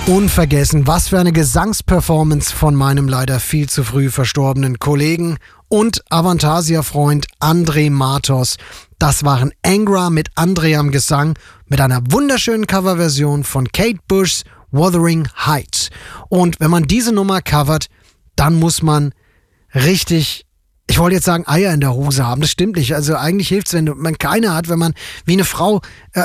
Unvergessen, was für eine Gesangsperformance von meinem leider viel zu früh verstorbenen Kollegen und Avantasia-Freund André Matos. Das waren Angra mit André am Gesang mit einer wunderschönen Coverversion von Kate Bush's Wuthering Heights. Und wenn man diese Nummer covert, dann muss man richtig, ich wollte jetzt sagen, Eier in der Hose haben. Das stimmt nicht. Also eigentlich hilft es, wenn man keine hat, wenn man wie eine Frau,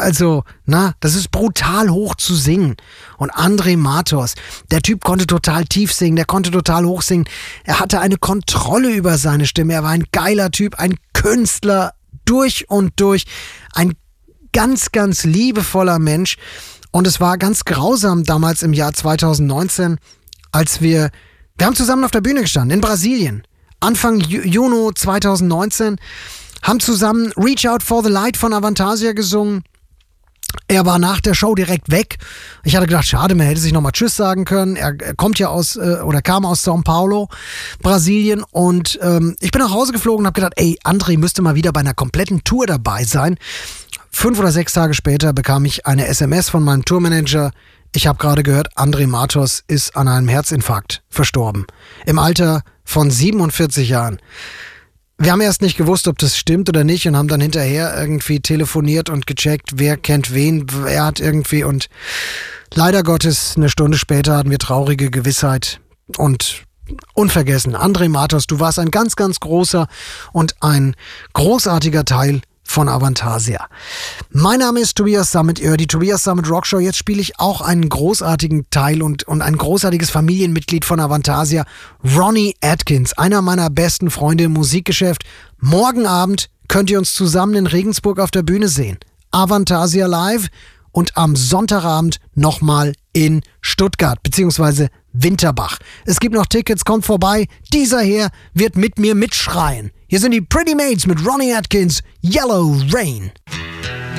das ist brutal hoch zu singen. Und André Matos, der Typ konnte total tief singen, der konnte total hoch singen. Er hatte eine Kontrolle über seine Stimme. Er war ein geiler Typ, ein Künstler durch und durch. Ein ganz, ganz liebevoller Mensch. Und es war ganz grausam damals im Jahr 2019, als wir haben zusammen auf der Bühne gestanden in Brasilien. Anfang Juni 2019, haben zusammen Reach Out for the Light von Avantasia gesungen. Er war nach der Show direkt weg. Ich hatte gedacht, schade, man hätte sich nochmal Tschüss sagen können. Er kommt ja kam aus São Paulo, Brasilien. Und ich bin nach Hause geflogen und habe gedacht, André müsste mal wieder bei einer kompletten Tour dabei sein. 5 oder 6 Tage später bekam ich eine SMS von meinem Tourmanager. Ich habe gerade gehört, André Matos ist an einem Herzinfarkt verstorben. Im Alter von 47 Jahren. Wir haben erst nicht gewusst, ob das stimmt oder nicht und haben dann hinterher irgendwie telefoniert und gecheckt, wer kennt wen, wer hat irgendwie, und leider Gottes, eine Stunde später hatten wir traurige Gewissheit und unvergessen. André Matos, du warst ein ganz, ganz großer und ein großartiger Teil von Avantasia. Mein Name ist Tobias Sammet, ihr hört die Tobias Sammet Rockshow. Jetzt spiele ich auch einen großartigen Teil und ein großartiges Familienmitglied von Avantasia, Ronnie Atkins, einer meiner besten Freunde im Musikgeschäft. Morgen Abend könnt ihr uns zusammen in Regensburg auf der Bühne sehen. Avantasia live und am Sonntagabend nochmal in Stuttgart bzw. Winterbach. Es gibt noch Tickets, kommt vorbei. Dieser hier wird mit mir mitschreien. Hier sind die Pretty Maids mit Ronnie Atkins, Yellow Rain.